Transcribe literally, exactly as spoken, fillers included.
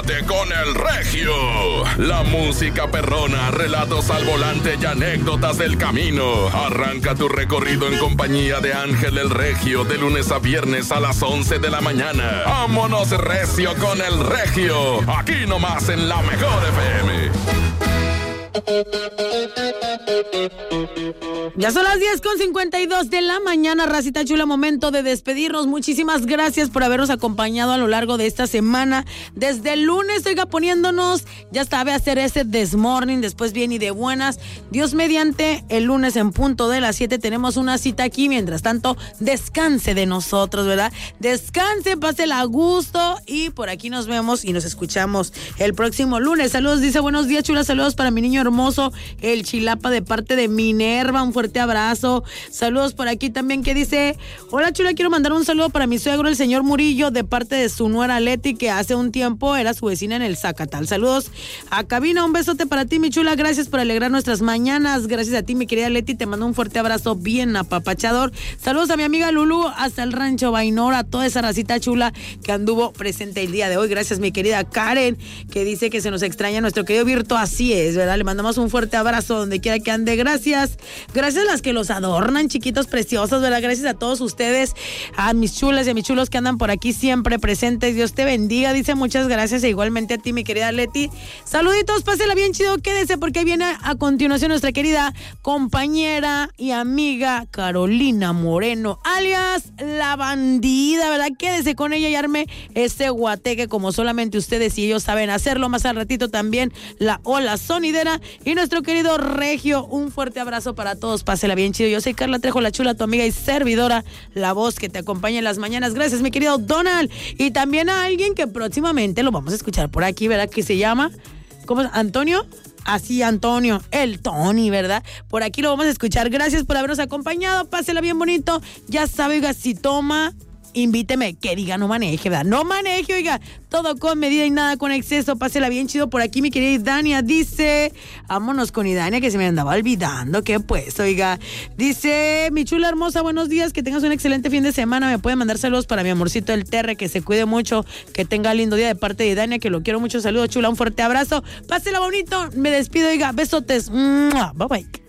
Desahógate con el Regio. La música perrona, relatos al volante y anécdotas del camino. Arranca tu recorrido en compañía de Ángel el Regio de lunes a viernes a las once de la mañana. ¡Vámonos recio con el Regio! Aquí nomás en la mejor F M. Ya son las diez con cincuenta y dos de la mañana, racita chula, momento de despedirnos. Muchísimas gracias por habernos acompañado a lo largo de esta semana. Desde el lunes, oiga, poniéndonos, ya sabe hacer ese desmorning, después bien y de buenas. Dios mediante, el lunes en punto de las siete tenemos una cita aquí. Mientras tanto, descanse de nosotros, ¿verdad? Descanse, pásela a gusto y por aquí nos vemos y nos escuchamos el próximo lunes. Saludos, dice, buenos días, chula, saludos para mi niño hermoso, el Chilapa, de parte de Minerva, un fuerte abrazo. Saludos por aquí también que dice, hola chula, quiero mandar un saludo para mi suegro, el señor Murillo, de parte de su nuera Leti, que hace un tiempo era su vecina en el Zacatal. Saludos a cabina, un besote para ti, mi chula, gracias por alegrar nuestras mañanas. Gracias a ti, mi querida Leti, te mando un fuerte abrazo bien apapachador. Saludos a mi amiga Lulu hasta el rancho Bainora, toda esa racita chula que anduvo presente el día de hoy. Gracias, mi querida Karen, que dice que se nos extraña nuestro querido Virto. Así es, ¿verdad? Le mandamos un fuerte abrazo donde quiera que ande. Gracias, gracias a las que los adornan, chiquitos preciosos, ¿verdad? Gracias a todos ustedes, a mis chulas y a mis chulos que andan por aquí siempre presentes. Dios te bendiga, dice, muchas gracias, e igualmente a ti, mi querida Leti. Saluditos, pásela bien chido, quédese porque viene a continuación nuestra querida compañera y amiga Carolina Moreno, alias La Bandida, ¿verdad? Quédese con ella y arme ese guateque como solamente ustedes y ellos saben hacerlo. Más al ratito también la ola sonidera y nuestro querido Regio. Un fuerte abrazo para todos, pásela bien chido. Yo soy Carla Trejo, la chula, tu amiga y servidora, la voz que te acompaña en las mañanas. Gracias, mi querido Donald, y también a alguien que próximamente lo vamos a escuchar por aquí, ¿verdad? Que se llama, ¿cómo? ¿Antonio? Así, Antonio, el Tony, ¿verdad? Por aquí lo vamos a escuchar. Gracias por habernos acompañado, pásela bien bonito. Ya sabe, oiga, si toma, invíteme, que diga no maneje, ¿verdad? No maneje, oiga, todo con medida y nada con exceso. Pásela bien chido. Por aquí mi querida Idania dice, vámonos con Idania, que se me andaba olvidando, que pues, oiga, dice, mi chula hermosa, buenos días, que tengas un excelente fin de semana. Me puede mandar saludos para mi amorcito el Terre, que se cuide mucho, que tenga lindo día de parte de Idania, que lo quiero mucho. Saludos, chula, un fuerte abrazo, pásela bonito, me despido, oiga, besotes. Bye bye.